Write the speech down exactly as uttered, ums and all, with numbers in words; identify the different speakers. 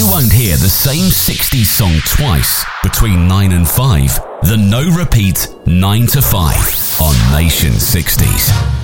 Speaker 1: won't hear the same sixties song twice between nine and five. The no repeat nine to five on Nation sixties.